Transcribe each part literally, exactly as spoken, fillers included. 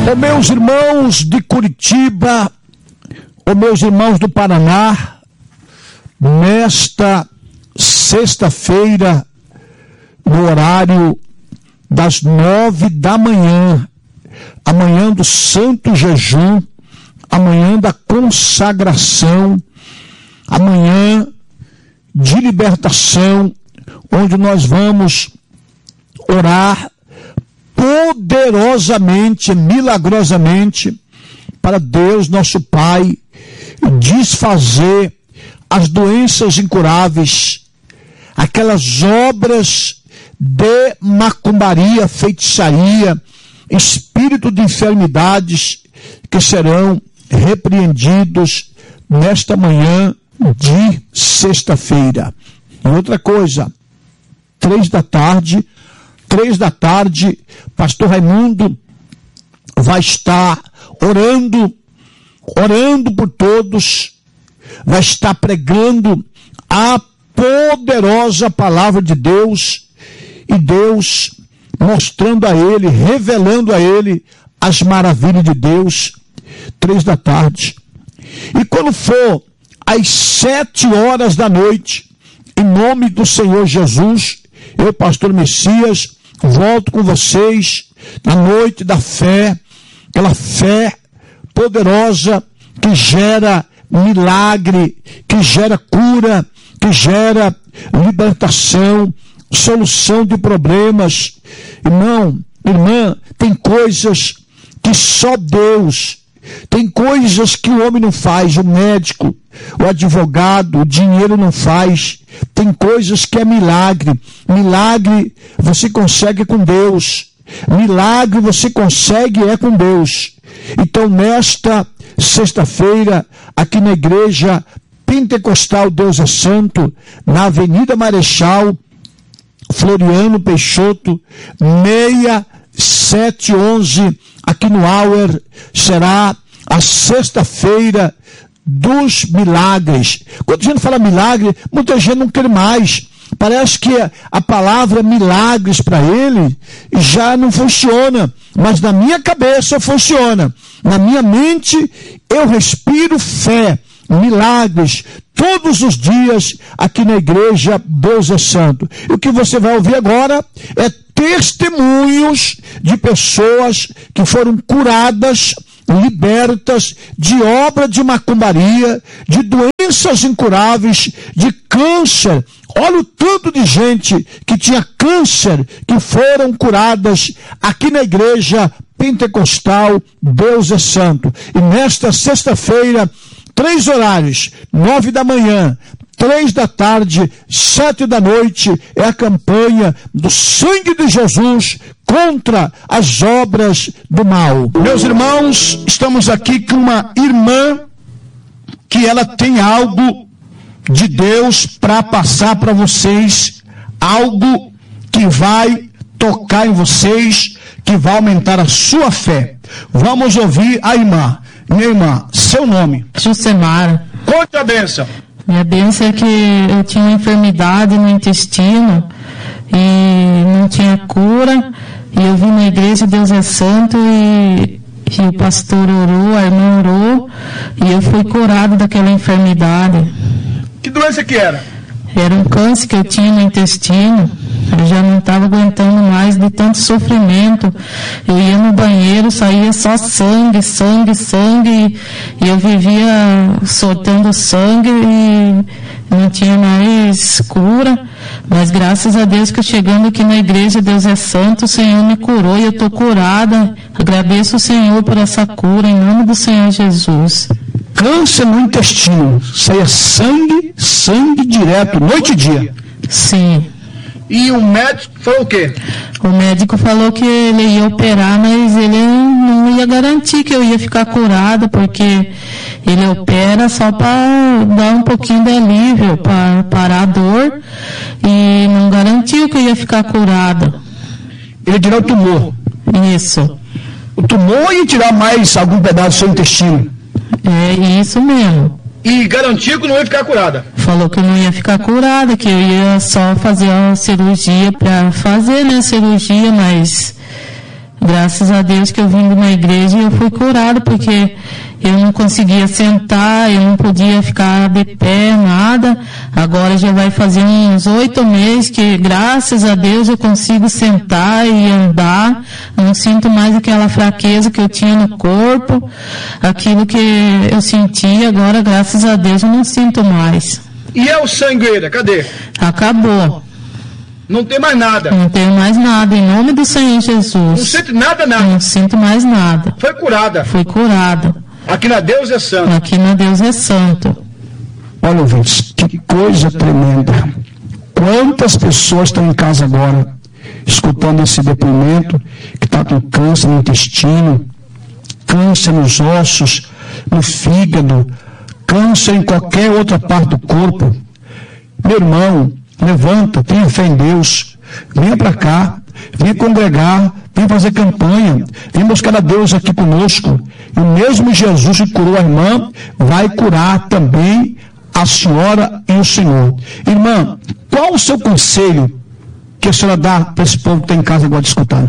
Ô meus irmãos de Curitiba, ô meus irmãos do Paraná, nesta sexta-feira, no horário das nove da manhã, amanhã do Santo Jejum, amanhã da consagração, amanhã de libertação, onde nós vamos orar poderosamente, milagrosamente, para Deus, nosso Pai, desfazer as doenças incuráveis, aquelas obras de macumbaria, feitiçaria, espírito de enfermidades que serão repreendidos nesta manhã de sexta-feira. E outra coisa, três da tarde, três da tarde, pastor Raimundo vai estar orando, orando por todos, vai estar pregando a poderosa palavra de Deus, e Deus mostrando a ele, revelando a ele as maravilhas de Deus, três da tarde. E quando for às sete horas da noite, em nome do Senhor Jesus, eu, pastor Messias, volto com vocês na noite da fé, aquela fé poderosa que gera milagre, que gera cura, que gera libertação, solução de problemas. Irmão, irmã, tem coisas que só Deus, tem coisas que o homem não faz, o médico, o advogado, o dinheiro não faz. Tem coisas que é milagre. Milagre você consegue com Deus. Milagre você consegue é com Deus. Então, nesta sexta-feira, aqui na igreja Pentecostal Deus é Santo, na Avenida Marechal Floriano Peixoto, seis sete onze, aqui no Auer, será a sexta-feira dos milagres. Quando a gente fala milagre, muita gente não quer mais. Parece que a palavra milagres para ele já não funciona, mas na minha cabeça funciona. Na minha mente eu respiro fé, milagres, todos os dias aqui na igreja Deus é Santo. E o que você vai ouvir agora é testemunhos de pessoas que foram curadas, libertas de obra de macumbaria, de doenças incuráveis, de câncer. Olha o tanto de gente que tinha câncer, que foram curadas aqui na igreja Pentecostal Deus é Santo. E nesta sexta-feira, três horários, nove da manhã, três da tarde, sete da noite, é a campanha do sangue de Jesus contra as obras do mal. Meus irmãos, estamos aqui com uma irmã que ela tem algo de Deus para passar para vocês, algo que vai tocar em vocês, que vai aumentar a sua fé. Vamos ouvir a irmã. Minha irmã, seu nome? Jusemara. Conte a bênção. Minha bênção é que eu tinha uma enfermidade no intestino e não tinha cura, e eu vim na igreja Deus é Santo e, e o pastor orou, a irmã orou, e eu fui curado daquela enfermidade. Que doença que era? Era um câncer que eu tinha no intestino. Eu já não estava aguentando mais de tanto sofrimento. Eu ia no banheiro, saía só sangue, sangue, sangue, e eu vivia soltando sangue e não tinha mais cura. Mas graças a Deus que chegando aqui na igreja Deus é Santo, o Senhor me curou e eu estou curada. Agradeço o Senhor por essa cura, em nome do Senhor Jesus. Câncer no intestino, saía sangue, sangue direto, noite e dia. Sim. E o médico falou o quê? O médico falou que ele ia operar, mas ele não ia garantir que eu ia ficar curada, porque ele opera só para dar um pouquinho de alívio, para parar a dor, e não garantiu que eu ia ficar curada. Ele tirou o tumor. Isso. O tumor ia tirar mais algum pedaço do seu intestino. É isso mesmo. E garantiu que não ia ficar curada. Falou que eu não ia ficar curada, que eu ia só fazer a cirurgia para fazer, né, a cirurgia, mas Graças a Deus que eu vim de uma igreja e eu fui curada, porque eu não conseguia sentar, eu não podia ficar de pé, nada. Agora já vai fazer uns oito meses que, graças a Deus, eu consigo sentar e andar. Não sinto mais aquela fraqueza que eu tinha no corpo. Aquilo que eu sentia, agora, graças a Deus, eu não sinto mais. E é o sangueira, cadê? Acabou. Não tem mais nada. Não tenho mais nada, em nome do Senhor Jesus. Não sente nada, nada. Não sinto mais nada. Foi curada. Fui curada. Aqui na Deus é Santo. Aqui na Deus é Santo. Olha, ouvintes, que coisa tremenda. Quantas pessoas estão em casa agora, escutando esse depoimento, que está com câncer no intestino, câncer nos ossos, no fígado, câncer em qualquer outra parte do corpo. Meu irmão, levanta, tenha fé em Deus, venha para cá, venha congregar, venha fazer campanha, venha buscar a Deus aqui conosco. E o mesmo Jesus que curou a irmã, vai curar também a senhora e o Senhor. Irmã, qual o seu conselho que a senhora dá para esse povo que está em casa agora de escutar?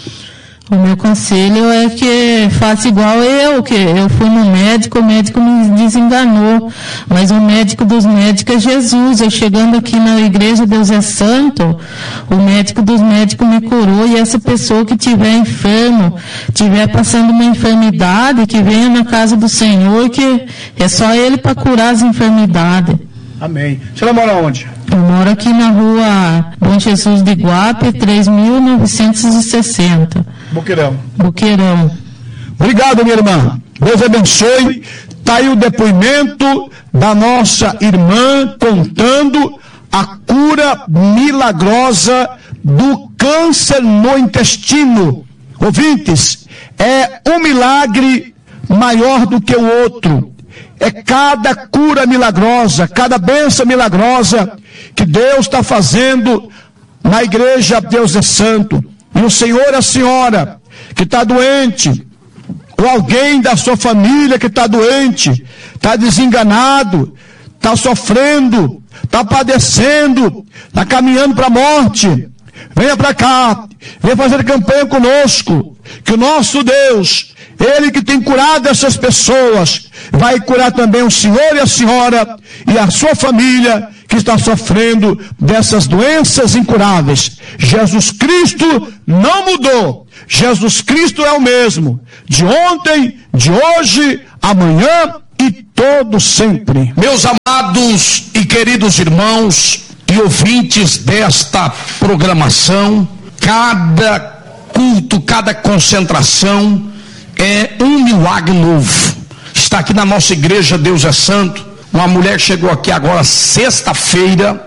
O meu conselho é que faça igual eu, que eu fui no médico, o médico me desenganou, mas o médico dos médicos é Jesus. Eu chegando aqui na igreja Deus é Santo, o médico dos médicos me curou, e essa pessoa que estiver enfermo, estiver passando uma enfermidade, que venha na casa do Senhor, que é só Ele para curar as enfermidades. Amém. A senhora mora onde? Eu moro aqui na rua Bom Jesus de Iguape, três mil novecentos e sessenta. Boqueirão. Boqueirão. Obrigado, minha irmã. Deus abençoe. Está aí o depoimento da nossa irmã contando a cura milagrosa do câncer no intestino. Ouvintes, é um milagre maior do que o outro. É cada cura milagrosa, cada bênção milagrosa que Deus está fazendo na igreja Deus é Santo. E o senhor e a senhora que está doente, ou alguém da sua família que está doente, está desenganado, está sofrendo, está padecendo, está caminhando para a morte, venha para cá, venha fazer campanha conosco, que o nosso Deus, Ele que tem curado essas pessoas, vai curar também o senhor e a senhora e a sua família que está sofrendo dessas doenças incuráveis. Jesus Cristo não mudou. Jesus Cristo é o mesmo, de ontem, de hoje, amanhã e todo sempre. Meus amados e queridos irmãos e ouvintes desta programação, cada culto, cada concentração é um milagre novo. Está aqui na nossa igreja Deus é Santo, uma mulher chegou aqui agora sexta-feira,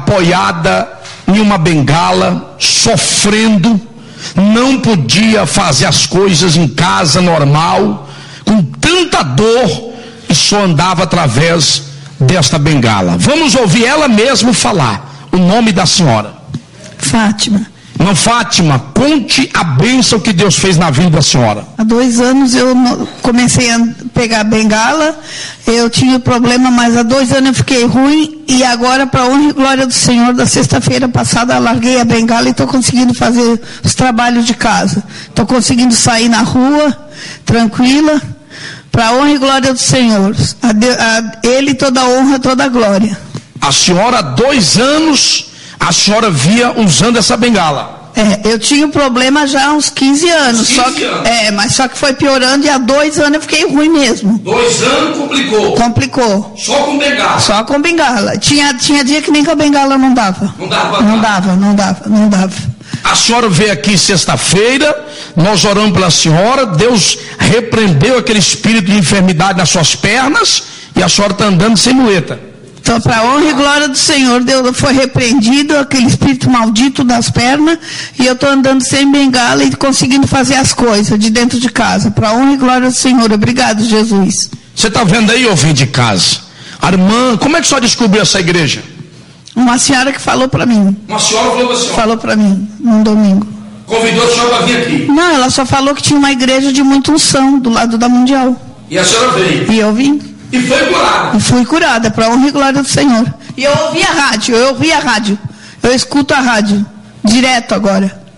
apoiada em uma bengala, sofrendo, não podia fazer as coisas em casa normal, com tanta dor, e só andava através desta bengala. Vamos ouvir ela mesma falar o nome da senhora. Fátima. Não, Fátima, conte a bênção que Deus fez na vida da senhora. Há dois anos eu comecei a pegar a bengala, eu tinha problema, mas há dois anos eu fiquei ruim, e agora, para a honra e glória do Senhor, da sexta-feira passada, eu larguei a bengala e estou conseguindo fazer os trabalhos de casa. Estou conseguindo sair na rua, tranquila, para a honra e glória do Senhor. A, de, a Ele toda a honra, toda a glória. A senhora, há dois anos... a senhora via usando essa bengala. É, eu tinha um problema já há uns quinze anos. quinze só que, anos. É, mas só que foi piorando, e há dois anos eu fiquei ruim mesmo. Dois anos complicou. Complicou. Só com bengala. Só com bengala. Tinha, tinha dia que nem com a bengala não dava. Não dava. Não dava, não dava, não dava. A senhora veio aqui sexta-feira, nós oramos pela senhora, Deus repreendeu aquele espírito de enfermidade nas suas pernas, e a senhora está andando sem muleta. Então, para a honra e glória do Senhor, Deus foi repreendido, aquele espírito maldito das pernas, e eu estou andando sem bengala e conseguindo fazer as coisas de dentro de casa. Para a honra e glória do Senhor. Obrigado, Jesus. Você está vendo aí, ouvinte de casa? A irmã, como é que a senhora descobriu essa igreja? Uma senhora que falou para mim. Uma senhora falou para a senhora? Falou para mim, num domingo. Convidou a senhora para vir aqui? Não, ela só falou que tinha uma igreja de muita unção do lado da Mundial. E a senhora veio? E eu vim. E foi curada? E fui curada, para a honra e glória do Senhor. E eu ouvi a rádio, eu ouvi a rádio. Eu escuto a rádio, direto agora.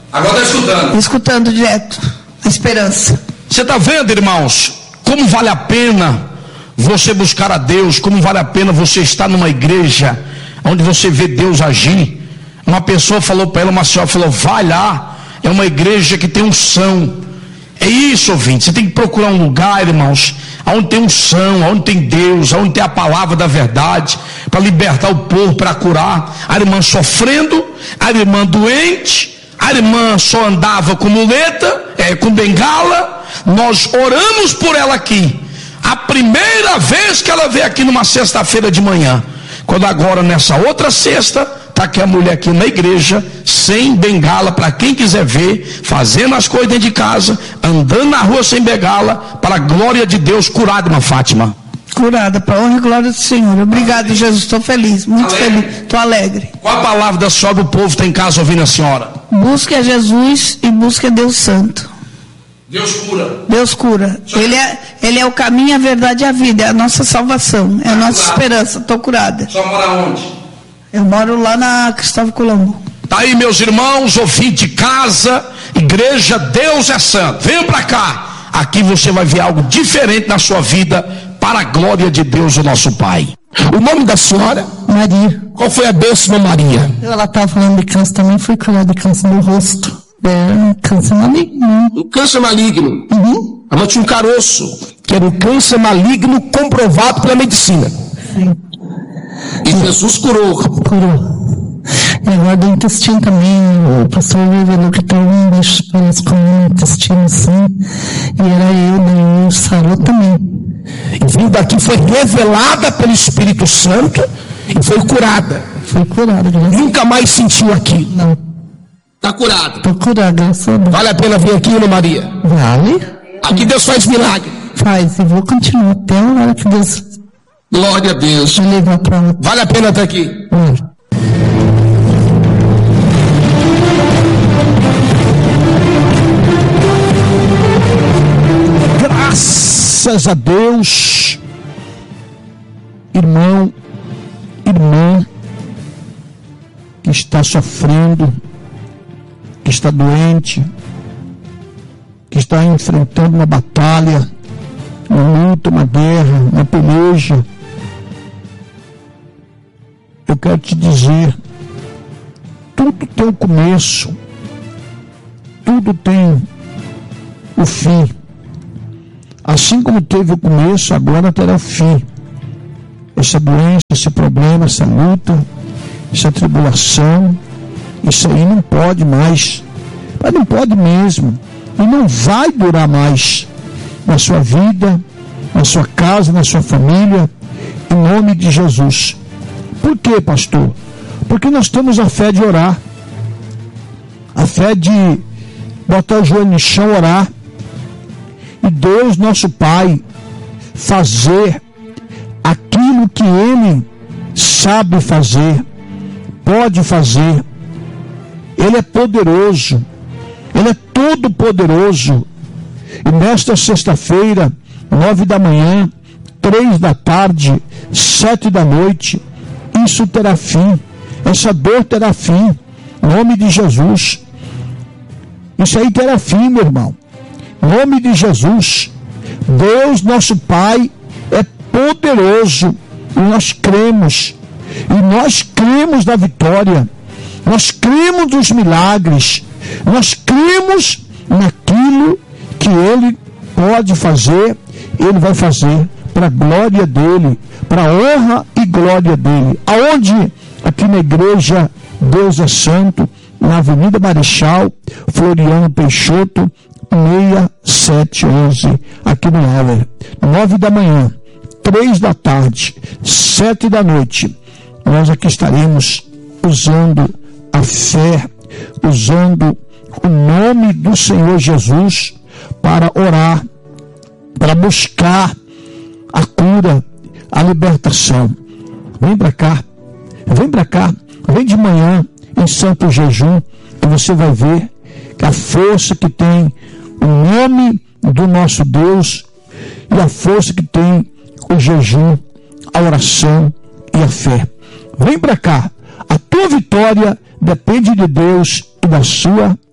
Agora está escutando. Escutando direto. A esperança. Você está vendo, irmãos, como vale a pena você buscar a Deus, como vale a pena você estar numa igreja onde você vê Deus agir. Uma pessoa falou para ela, uma senhora falou, vai lá, é uma igreja que tem unção. É isso, ouvinte, você tem que procurar um lugar, irmãos, onde tem unção, onde tem Deus, onde tem a palavra da verdade, para libertar o povo, para curar. A irmã sofrendo, a irmã doente, a irmã só andava com muleta, é, com bengala. Nós oramos por ela aqui, a primeira vez que ela veio aqui numa sexta-feira de manhã. Quando agora nessa outra sexta, está aqui a mulher aqui na igreja, sem bengala, para quem quiser ver, fazendo as coisas dentro de casa, andando na rua sem bengala, para a glória de Deus, curada, irmã Fátima. Curada, para a honra e glória do Senhor. Obrigado, Jesus, estou feliz, muito alegre. feliz, estou alegre. Qual a palavra da senhora, o povo está em casa ouvindo a senhora? Busque a Jesus e busque a Deus Santo. Deus cura. Deus cura. Ele é, ele é o caminho, a verdade e a vida. É a nossa salvação. É a nossa esperança. Estou curada. Só mora onde? Eu moro lá na Cristóvão Colombo. Tá aí, meus irmãos, ouvinte de casa, igreja, Deus é santo. Venha para cá. Aqui você vai ver algo diferente na sua vida, para a glória de Deus, o nosso Pai. O nome da senhora? Maria. Qual foi a bênção, Maria? Ela estava falando de câncer também, foi curada de câncer no rosto. É, câncer maligno. Um câncer maligno. Uhum. Ela tinha um caroço, que era um câncer maligno comprovado pela medicina. Sim. E Jesus curou. Curou. E agora do intestino também, o pastor revelou que tem um bicho, parece como um intestino assim, e era eu, daí eu sarou também. E vindo daqui foi revelada pelo Espírito Santo e foi curada. Foi curada, graças a Deus. Nunca mais sentiu aqui. Não. Está curado. Estou curada, graças a Deus. Vale a pena vir aqui, Ana Maria? Vale. Aqui Deus faz milagre. Faz, e vou continuar até a hora que Deus... Glória a Deus. Vai levar pra lá. Vale a pena estar aqui. Vale. Graças a Deus, irmão, irmã, que está sofrendo, que está doente, que está enfrentando uma batalha, uma luta, uma guerra, uma peleja. Eu quero te dizer, tudo tem um começo, tudo tem o fim. Assim como teve o começo, agora terá o fim. Essa doença, esse problema, essa luta, essa tribulação, isso aí não pode mais, mas não pode mesmo, e não vai durar mais na sua vida, na sua casa, na sua família, em nome de Jesus. Por quê, pastor? Porque nós temos a fé de orar, a fé de botar o joelho no chão, orar, e Deus, nosso Pai, fazer aquilo que Ele sabe fazer, pode fazer. Ele é poderoso, Ele é todo poderoso. E nesta sexta-feira, nove da manhã, três da tarde, sete da noite, isso terá fim, essa dor terá fim, em nome de Jesus. Isso aí terá fim, meu irmão, em nome de Jesus. Deus, nosso Pai, é poderoso, e nós cremos, e nós cremos na vitória, nós cremos nos milagres, nós cremos naquilo que Ele pode fazer, Ele vai fazer para a glória dEle, para a honra e glória dEle. Aonde? Aqui na igreja Deus é Santo, na Avenida Marechal Floriano Peixoto, seis sete um um, aqui no Aller. Nove da manhã, três da tarde, sete da noite, nós aqui estaremos usando a fé, usando o nome do Senhor Jesus para orar, para buscar a cura, a libertação. Vem para cá, vem para cá, vem de manhã em santo jejum, que você vai ver que a força que tem o nome do nosso Deus e a força que tem o jejum, a oração e a fé. Vem para cá, a tua vitória depende de Deus e da sua